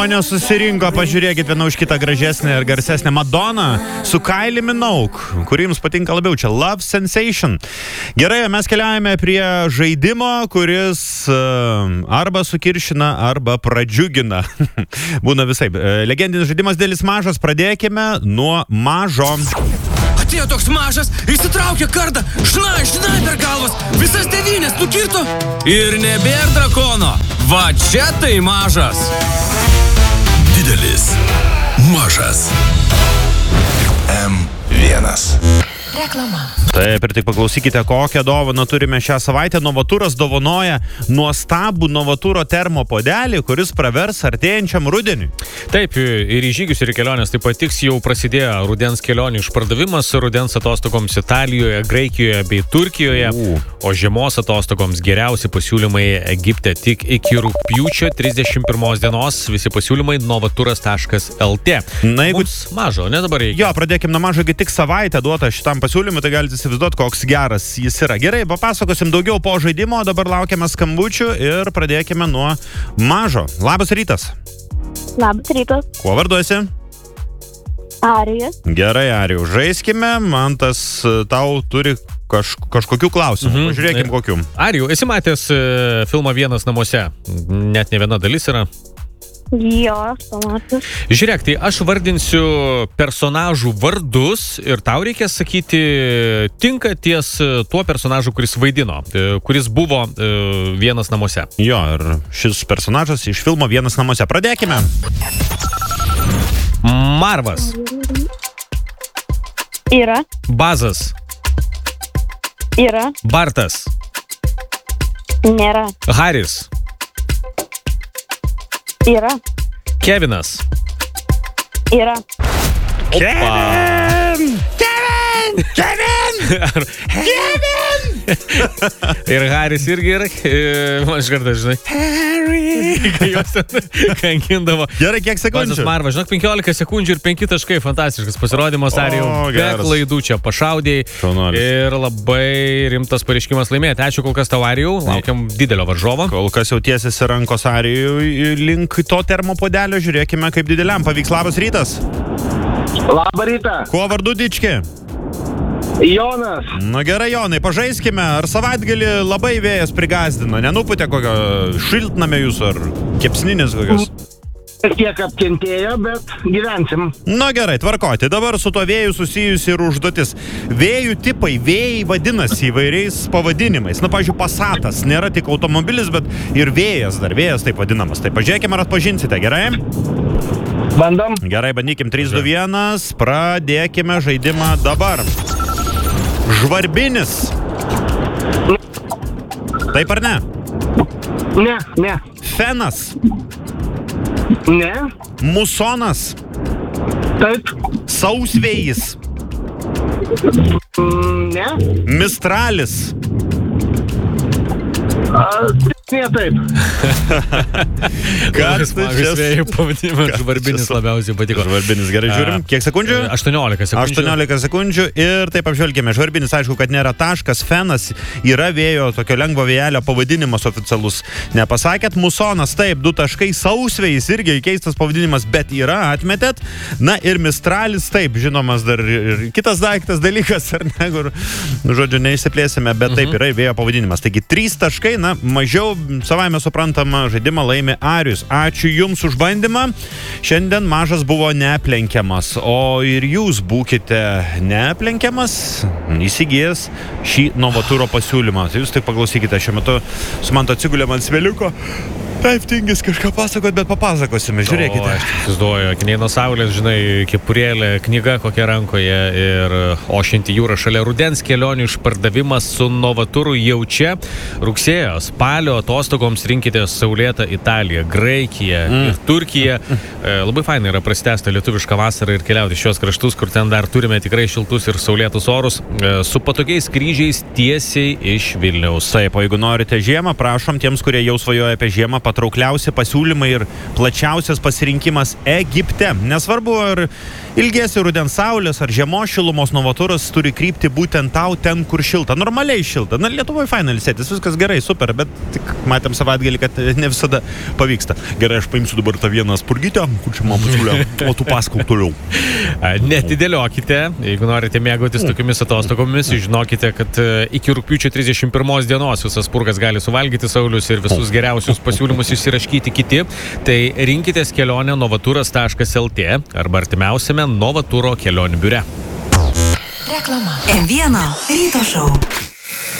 Susirinko, pažiūrėkit, viena už kitą gražesnė ir garsesnė Madonna su Kylie Minogue, kuri jums patinka labiau, čia Love Sensation. Gerai, mes keliaujame prie žaidimo, kuris arba sukiršina, arba pradžiugina. Būna visaip. Legendinis žaidimas dėlis mažas, pradėkime nuo mažo. Atėjo toks mažas, įsitraukė kardą, šnai per galvas, visas 9 nukirto ir nebėr drakono. Va čia tai mažas. Didelis, mažas. M1. Reklama. Taip, ir tik paklausykite, kokią dovaną turime šią savaitę. Novaturas dovanoja nuostabų Novaturo termopodelį, kuris pravers artėjančiam rudeniui. Taip, ir į žygius ir į kelionės taip patiks, jau prasidėjo rudens kelionių išpardavimas, rudens atostogoms Italijoje, Graikijoje bei Turkijoje, o žiemos atostogoms geriausi pasiūlymai Egipte tik iki rugpjūčio 31 dienos, visi pasiūlymai novaturas.lt. Na, jeigu mums mažo, ne dabar reikia. Jo, pradėkim nuo mažo, tik savaitę duota šitam pasiūlymui, tai galite įsivaizduoti, koks geras jis yra. Gerai, papasakosim daugiau po žaidimo, dabar laukiame skambučių ir pradėkime nuo mažo. Labas rytas. Labas rytas. Kuo varduosi? Arijas. Gerai, Arijau, žaiskime, man tas tau turi kažkokių klausimų. Pažiūrėkim kokių. Arijau, esi matęs filmą Vienas namuose? Net ne viena dalis yra. Jo, aš pamatęs. Žiūrėk, tai aš vardinsiu personažų vardus ir tau reikės sakyti, tinka ties tuo personažu, kuris vaidino, kuris buvo Vienas namuose. Jo, ir šis personažas iš filmo Vienas namuose. Pradėkime. Marvas. Yra. Bazas. Yra. Bartas. Nėra. Haris. Yra. Kevinas. Yra. Kevin! Ir Haris irgi yra. Man iš karto, žinai. Harry. Kai jos kankindavo. Gerai, kiek sekundžių? Marva, žinok, 15 sekundžių ir 5 taškai. Fantastiškas pasirodymas, Arijau. Be klaidų čia pašaudėjai. Ir labai rimtas pareiškimas laimėti. Ačiū kol kas tau, Arijau. Laukiam didelio varžovo. Kol kas jau tiesiasi rankos Arijui link to termopodelio. Žiūrėkime, kaip dideliam pavyks. Labas rytas. Labą rytą. Kuo vardu dički? Jonas. Na gerai, Jonai, pažaiskime. Ar savaitgalį labai vėjas prigazdino? Nenuputė kokio šiltnamio jūsų ar kepsninės kokios? Kiek apkentėjo, bet gyvensim. Na gerai, tvarkoti. Dabar su to vėju susijusi ir užduotis. Vėjų tipai, vėjai vadinasi įvairiais pavadinimais. Na, pavyzdžiui, Passatas nėra tik automobilis, bet ir vėjas, dar vėjas taip vadinamas. Tai pažiūrėkime, ar atpažinsite, gerai? Bandom. Gerai, bandykim 3, 2, 1. Pradėkime žaidimą dabar. Žvarbinis. Taip ar ne? Ne. Fenas. Ne. Musonas. Taip. Sausvėjis. Ne. Mistralis. Ne taip. Kas smagus vėjų pavadinimas, žvarbinis labiausiai patiko. Žvarbinis, gerai, žiūrim. Kiek sekundžių? 18 sekundžių. 18 sekundžių ir taip apžvelgime. Žvarbinis, aišku, kad nėra taškas. Fenas yra vėjo, tokio lengvo vėjelio pavadinimas oficialus. Nepasakėt. Musonas, taip, 2 taškai. Sausvėjis irgi keistas pavadinimas, bet yra, atmetėt. Na ir Mistralis, taip, žinomas dar ir kitas daiktas, dalykas, ar ne, kur, žodžiu, neišsiplėsime, bet taip yra vėjo pavadinimas. Taigi 3 taškai, na, mažiau savaime suprantama, žaidimą laimi Arijus. Ačiū Jums už bandymą. Šiandien mažas buvo neaplenkiamas, o ir jūs būkite neaplenkiamas, įsigijęs šį Novaturo pasiūlymą. Tai jūs tik paklausykite, šiuo metu su man to atsigulė man sveliuko. Taip, tingis kažką pasakot, bet papasakosime, žiūrėkite. Aš įsivaizduoju, akiniai nuo saulės, žinai, kepurėlė, knyga kokia rankoje ir ošianti jūra šalia. Rudens kelionių išpardavimas su Novaturu jau čia. Rugsėjo, spalio atostogoms rinkite saulėtą Italiją, Graikiją ir Turkiją. Labai fainai yra prasitęsti lietuvišką vasarą ir keliauti šios kraštus, kur ten dar turime tikrai šiltus ir saulėtus orus, su patogiais skrydžiais tiesiai iš Vilniaus. Taip, o jeigu norite žiemą, prašom tiems, kurie jau svajoja apie žiemą, patraukliausi pasiūlymai ir plačiausias pasirinkimas Egipte. Nesvarbu, ar ilgėsi rudens saulės, ar žiemos šilumos, Novaturas turi krypti būtent tau ten, kur šilta. Normaliai šilta. Na, Lietuvoje fainai ilsėtis, viskas gerai, super, bet tik matėm savaitgalį, kad ne visada pavyksta. Gerai, aš paimsiu dabar tą vieną spurgytę, kur čia man pasiūlė, o tu paskau toliau. Netidėliokite, jeigu norite mėgautis tokiamis atostogomis, žinokite, kad iki rugpjūčio 31 dienos visas spurgas gali suvalgyti Saulius ir visus geriausius pasiūlymus išsiraškyti kiti. Tai rinkitės kelionę novaturas.lt arba artimiausiame Novaturo kelionių biure. Reklama. M1 ryto šou.